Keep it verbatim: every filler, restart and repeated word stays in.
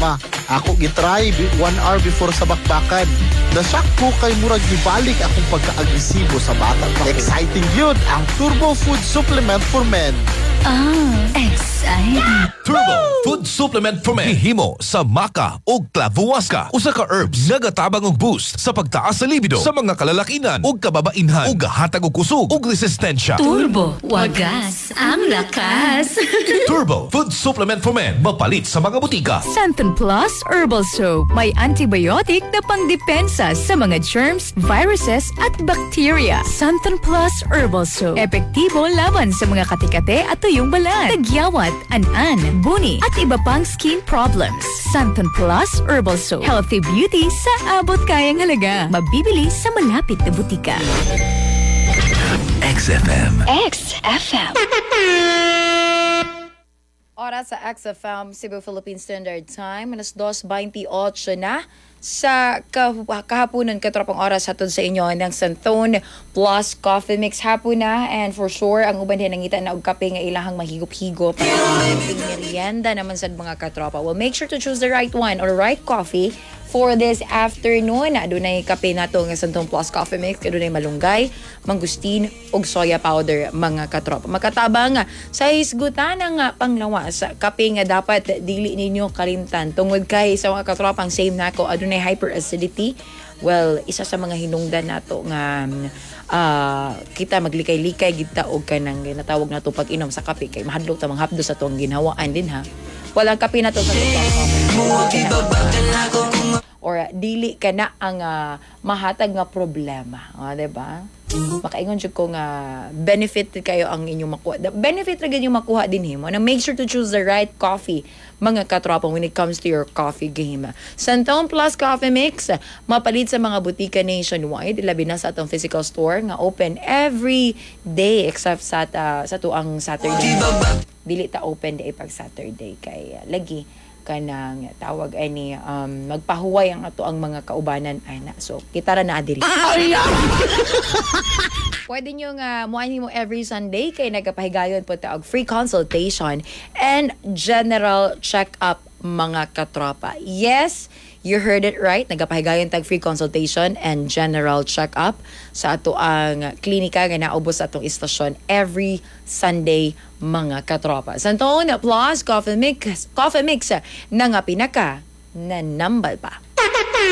programa. Ako gitry bi- one hour before sa bakbakan. Nasyak ko kay murag gibalik akong pagka-agresibo sa bata. Exciting yun ang Turbo Food Supplement for Men. Ah, exciting. Turbo Food Supplement for Men. Hihimo sa maca o clavuasca. Usa ka herbs nagatabang og boost sa pagtaas sa libido sa mga kalalakinan o kababainhan o gahatag og kusog o resistensya. Turbo, wagas, ang lakas. Turbo Food Supplement for Men. Mapalit sa mga butika. Santon Plus Herbal Soap. May antibiotic na pangdepensa sa mga germs, viruses at bacteria. Santon Plus Herbal Soap. Epektibo laban sa mga katikate at tuyong balat, tagyawat, an-an, buni at iba pang skin problems. Santon Plus Herbal Soap. Healthy beauty sa abot kayang halaga. Mabibili sa malapit na butika. X F M. X F M. Oras sa X F M, Cebu Philippine Standard Time, alas dos twenty-eight na sa kah- kahaponan katropang oras hatod sa inyo ng Santon Plus Coffee Mix hapon na, and for sure ang uban din nangita na og kape nga ilahang mahigop-higop merienda naman sa mga katropa. Well, make sure to choose the right one or right coffee for this afternoon. Adunay kape nato nga Santon Plus Coffee Mix, adunay malunggay, mangustin ug soya powder mga katropa. Makatabang sa hisgutan nga panglawas kape nga dapat dili ninyo kalimtan tungod kay sa mga katropang same nako adunay hyperacidity. Well, isa sa mga hinungdan nato nga uh, kita maglikay-likay gita og kanang ginatawag nato pag-inom sa kape kay mahadlok ta manghapdo sa tuong ginhawaan din ha. Walang kape na to sa or dili ka na ang uh, mahatag nga problema. O, diba? Makaingon jud ko nga benefit kayo ang inyong makuha. The benefit ra gyud yung makuha din himo. Na make sure to choose the right coffee mga katropa when it comes to your coffee game. Santon Plus Coffee Mix mapalit sa mga butika nationwide, labi na sa atong physical store nga open every day except sa uh, sa tuang Saturday. Dili ta open day pag Saturday kay uh, lagi kanang tawag ani um, magpahuway ang ato ang mga kaubanan ay na. So kita ra na adiri. Pwede nyo nga muani mo every Sunday kay nagapahigayon po ta og free consultation and general check-up mga katropa. Yes, you heard it right. Nagapahigayon tag free consultation and general check-up sa ato ang klinika nga naubos sa atong istasyon every Sunday mga katropa. Santon Plus Coffee Mix, Coffee Mix na nga pinaka na nambal pa.